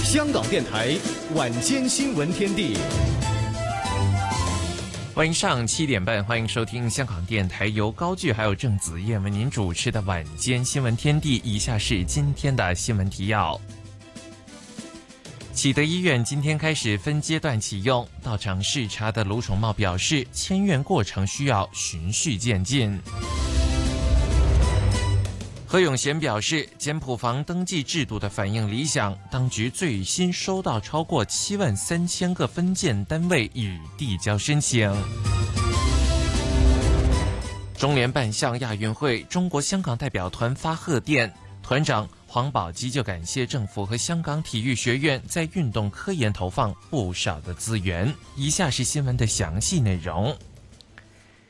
香港电台晚间新闻天地， 晚上7点半，欢迎收听香港电台由高炬还有郑子燕为您主持的晚间新闻天地。以下是今天的新闻提要。启德医院今天开始分阶段启用，到场视察的卢宠茂表示，迁院过程需要循序渐进。何永贤表示，简埔房登记制度的反应理想，当局最新收到超过73000个分件单位已递交申请。中联办向亚运会中国香港代表团发贺电，团长黄宝基就感谢政府和香港体育学院在运动科研投放不少的资源。以下是新闻的详细内容。